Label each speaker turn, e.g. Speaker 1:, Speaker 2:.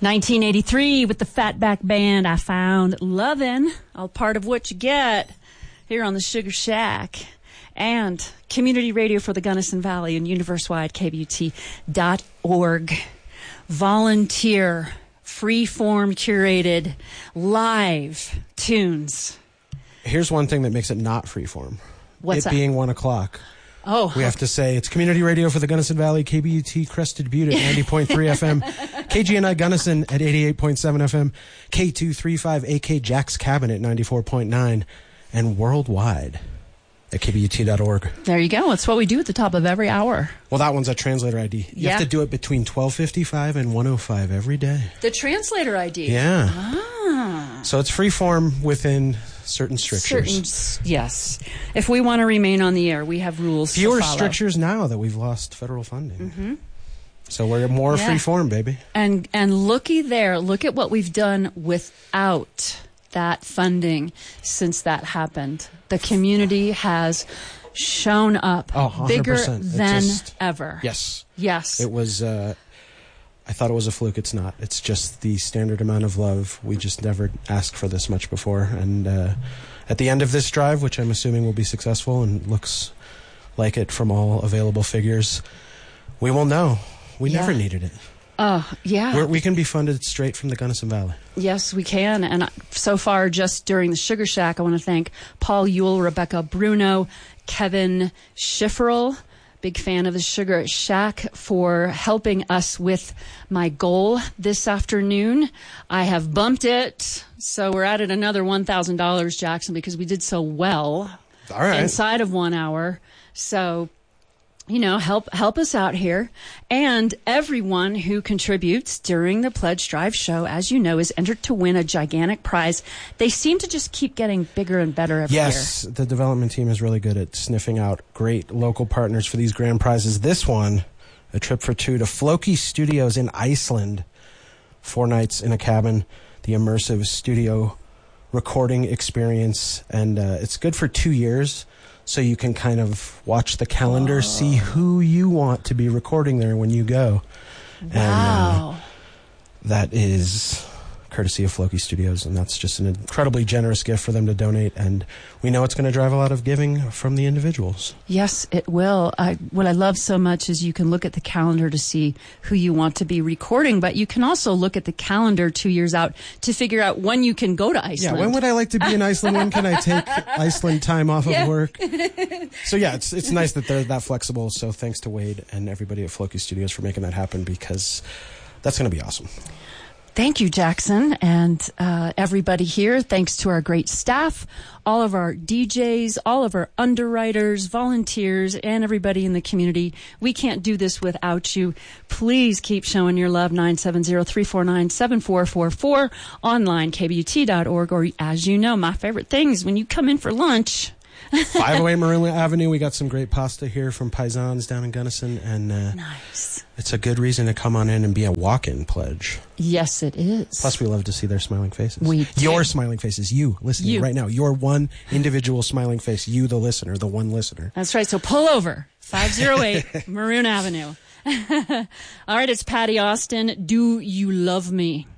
Speaker 1: 1983 with the Fatback Band, I Found Lovin', all part of what you get here on the Sugar Shack. And community radio for the Gunnison Valley and universe-wide KBUT.org. Volunteer, free-form curated, live tunes.
Speaker 2: Here's one thing that makes it not freeform.
Speaker 1: What's that?
Speaker 2: Being 1 o'clock.
Speaker 1: Oh.
Speaker 2: We have to say it's community radio for the Gunnison Valley, KBUT Crested Butte at 90.3 FM, KGNI Gunnison at 88.7 FM, K235 AK Jack's Cabin at 94.9, and worldwide at KBUT.org.
Speaker 1: There you go. It's what we do at the top of every hour.
Speaker 2: Well, that one's a translator ID. You have to do it between 12:55 and 1:05 every day.
Speaker 1: The translator ID?
Speaker 2: Yeah.
Speaker 1: Ah.
Speaker 2: So it's freeform within certain strictures.
Speaker 1: Yes. If we want to remain on the air, we have rules
Speaker 2: Fewer
Speaker 1: to follow.
Speaker 2: strictures now that we've lost federal funding. Mm-hmm. So we're more freeform, baby.
Speaker 1: And looky there. Look at what we've done without that funding since that happened. The community has shown up bigger than ever.
Speaker 2: Yes.
Speaker 1: Yes.
Speaker 2: It was... I thought it was a fluke. It's not. It's just the standard amount of love. We just never asked for this much before. And at the end of this drive, which I'm assuming will be successful and looks like it from all available figures, we will know. We never needed it.
Speaker 1: Oh, yeah.
Speaker 2: We can be funded straight from the Gunnison Valley.
Speaker 1: Yes, we can. And so far, just during the Sugar Shack, I want to thank Paul Ewell, Rebecca Bruno, Kevin Schifferl, big fan of the Sugar Shack, for helping us with my goal this afternoon. I have bumped it, so we're at another $1,000, Jackson, because we did so well inside of 1 hour. So, help us out here. And everyone who contributes during the Pledge Drive show, as you know, is entered to win a gigantic prize. They seem to just keep getting bigger and better every year.
Speaker 2: Yes, the development team is really good at sniffing out great local partners for these grand prizes. This one, a trip for two to Floki Studios in Iceland. 4 nights in a cabin, the immersive studio recording experience. And it's good for 2 years. So you can kind of watch the calendar, see who you want to be recording there when you go.
Speaker 1: Wow.
Speaker 2: And that is courtesy of Floki Studios, and that's just an incredibly generous gift for them to donate. And we know it's going to drive a lot of giving from the individuals.
Speaker 1: Yes, it will. What I love so much is you can look at the calendar to see who you want to be recording, but you can also look at the calendar 2 years out to figure out when you can go to Iceland.
Speaker 2: Yeah, when would I like to be in Iceland? When can I take Iceland time off of work? So yeah, it's nice that they're that flexible. So thanks to Wade and everybody at Floki Studios for making that happen, because that's going to be awesome.
Speaker 1: Thank you, Jackson, and everybody here. Thanks to our great staff, all of our DJs, all of our underwriters, volunteers, and everybody in the community. We can't do this without you. Please keep showing your love. 970-349-7444, online, KBUT.org, or as you know, my favorite thing is when you come in for lunch.
Speaker 2: 508 Maroon Avenue. We got some great pasta here from Paisans down in Gunnison, and
Speaker 1: nice.
Speaker 2: It's a good reason to come on in and be a walk-in pledge.
Speaker 1: Yes, it is.
Speaker 2: Plus, we love to see their smiling faces.
Speaker 1: We do.
Speaker 2: Your smiling faces. You listening right now. Your one individual smiling face. You, the listener, the one listener.
Speaker 1: That's right. So pull over. 508 Maroon Avenue. All right, it's Patty Austin. Do You Love Me?